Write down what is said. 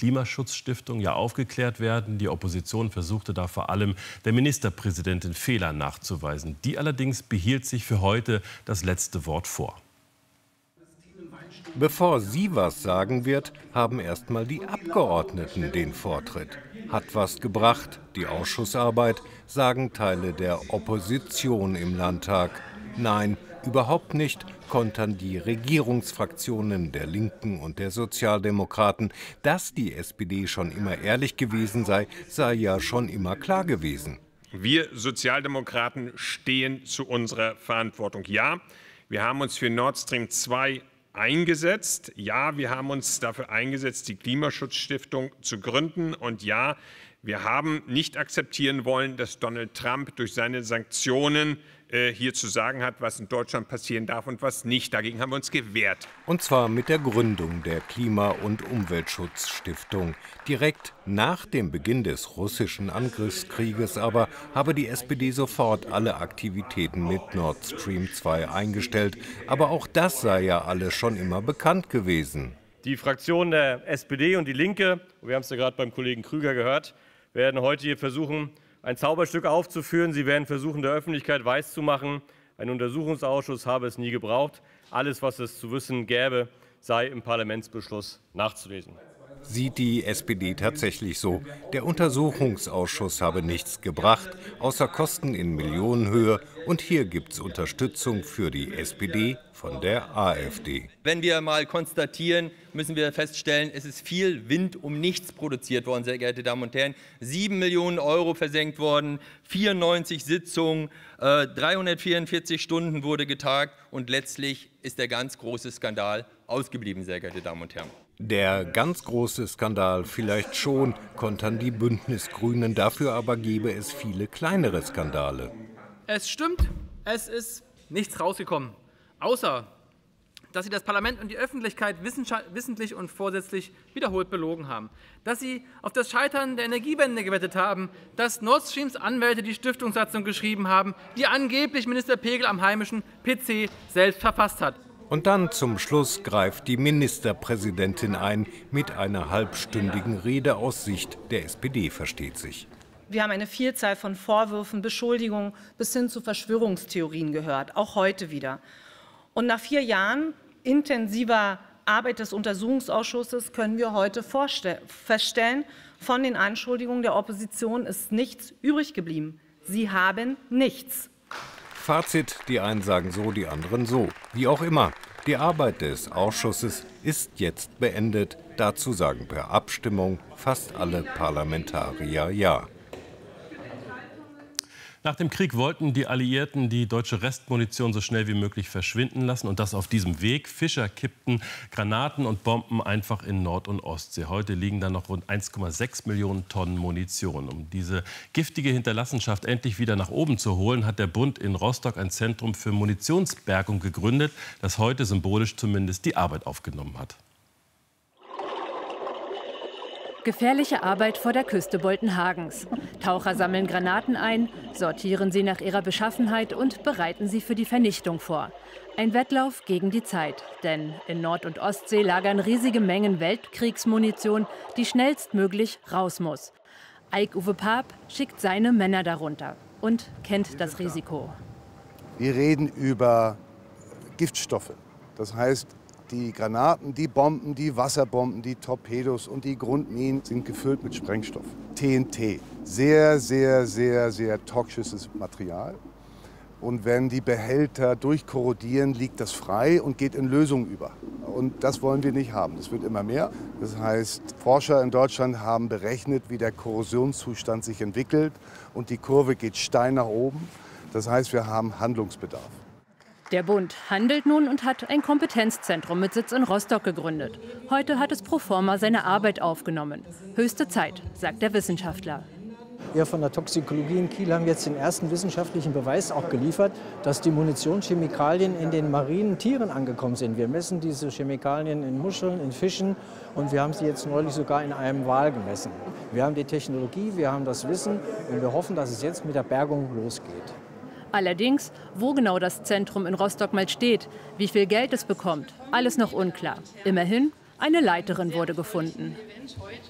Klimaschutzstiftung ja aufgeklärt werden. Die Opposition versuchte da vor allem der Ministerpräsidentin Fehler nachzuweisen. Die allerdings behielt sich für heute das letzte Wort vor. Bevor sie was sagen wird, haben erstmal die Abgeordneten den Vortritt. Hat was gebracht, die Ausschussarbeit, sagen Teile der Opposition im Landtag. Nein, überhaupt nicht, kontern die Regierungsfraktionen der Linken und der Sozialdemokraten. Dass die SPD schon immer ehrlich gewesen sei, sei ja schon immer klar gewesen. Wir Sozialdemokraten stehen zu unserer Verantwortung. Ja, wir haben uns für Nord Stream 2 eingesetzt. Ja, wir haben uns dafür eingesetzt, die Klimaschutzstiftung zu gründen. Und ja, wir haben nicht akzeptieren wollen, dass Donald Trump durch seine Sanktionen hier zu sagen hat, was in Deutschland passieren darf und was nicht. Dagegen haben wir uns gewehrt. Und zwar mit der Gründung der Klima- und Umweltschutzstiftung. Direkt nach dem Beginn des russischen Angriffskrieges aber habe die SPD sofort alle Aktivitäten mit Nord Stream 2 eingestellt. Aber auch das sei ja alles schon immer bekannt gewesen. Die Fraktionen der SPD und die Linke, wir haben es ja gerade beim Kollegen Krüger gehört, werden heute hier versuchen, ein Zauberstück aufzuführen. Sie werden versuchen, der Öffentlichkeit weiszumachen, ein Untersuchungsausschuss habe es nie gebraucht. Alles, was es zu wissen gäbe, sei im Parlamentsbeschluss nachzulesen. Sieht die SPD tatsächlich so? Der Untersuchungsausschuss habe nichts gebracht, außer Kosten in Millionenhöhe. Und hier gibt es Unterstützung für die SPD von der AfD. Wenn wir mal konstatieren, müssen wir feststellen, es ist viel Wind um nichts produziert worden, sehr geehrte Damen und Herren. 7 Millionen Euro versenkt worden, 94 Sitzungen, 344 Stunden wurde getagt und letztlich ist der ganz große Skandal ausgeblieben, sehr geehrte Damen und Herren. Der ganz große Skandal vielleicht schon, kontern die Bündnisgrünen, dafür aber gäbe es viele kleinere Skandale. Es stimmt, es ist nichts rausgekommen, außer dass Sie das Parlament und die Öffentlichkeit wissentlich und vorsätzlich wiederholt belogen haben, dass Sie auf das Scheitern der Energiewende gewettet haben, dass Nord Streams Anwälte die Stiftungssatzung geschrieben haben, die angeblich Minister Pegel am heimischen PC selbst verfasst hat. Und dann zum Schluss greift die Ministerpräsidentin ein mit einer halbstündigen Rede aus Sicht der SPD, versteht sich. Wir haben eine Vielzahl von Vorwürfen, Beschuldigungen bis hin zu Verschwörungstheorien gehört, auch heute wieder. Und nach 4 Jahren intensiver Arbeit des Untersuchungsausschusses können wir heute feststellen, von den Anschuldigungen der Opposition ist nichts übrig geblieben. Sie haben nichts. Fazit, die einen sagen so, die anderen so. Wie auch immer, die Arbeit des Ausschusses ist jetzt beendet. Dazu sagen per Abstimmung fast alle Parlamentarier ja. Nach dem Krieg wollten die Alliierten die deutsche Restmunition so schnell wie möglich verschwinden lassen. Und das auf diesem Weg. Fischer kippten Granaten und Bomben einfach in Nord- und Ostsee. Heute liegen da noch rund 1,6 Millionen Tonnen Munition. Um diese giftige Hinterlassenschaft endlich wieder nach oben zu holen, hat der Bund in Rostock ein Zentrum für Munitionsbergung gegründet, das heute symbolisch zumindest die Arbeit aufgenommen hat. Gefährliche Arbeit vor der Küste Boltenhagens. Taucher sammeln Granaten ein, sortieren sie nach ihrer Beschaffenheit und bereiten sie für die Vernichtung vor. Ein Wettlauf gegen die Zeit, denn in Nord- und Ostsee lagern riesige Mengen Weltkriegsmunition, die schnellstmöglich raus muss. Eik-Uwe Paap schickt seine Männer darunter und kennt das Risiko. Wir reden über Giftstoffe, das heißt, die Granaten, die Bomben, die Wasserbomben, die Torpedos und die Grundminen sind gefüllt mit Sprengstoff. TNT, sehr, sehr, sehr, sehr toxisches Material. Und wenn die Behälter durchkorrodieren, liegt das frei und geht in Lösung über. Und das wollen wir nicht haben. Das wird immer mehr. Das heißt, Forscher in Deutschland haben berechnet, wie der Korrosionszustand sich entwickelt. Und die Kurve geht steil nach oben. Das heißt, wir haben Handlungsbedarf. Der Bund handelt nun und hat ein Kompetenzzentrum mit Sitz in Rostock gegründet. Heute hat es pro forma seine Arbeit aufgenommen. Höchste Zeit, sagt der Wissenschaftler. Wir von der Toxikologie in Kiel haben jetzt den ersten wissenschaftlichen Beweis auch geliefert, dass die Munitionschemikalien in den marinen Tieren angekommen sind. Wir messen diese Chemikalien in Muscheln, in Fischen und wir haben sie jetzt neulich sogar in einem Wal gemessen. Wir haben die Technologie, wir haben das Wissen und wir hoffen, dass es jetzt mit der Bergung losgeht. Allerdings, wo genau das Zentrum in Rostock mal steht, wie viel Geld es bekommt, alles noch unklar. Immerhin, eine Leiterin wurde gefunden.